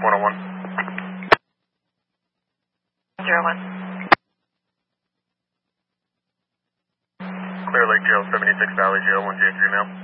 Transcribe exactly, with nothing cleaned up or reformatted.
one oh one. Zero one. Clear Lake Jail, seventy-six Valley Jail, one J three mail.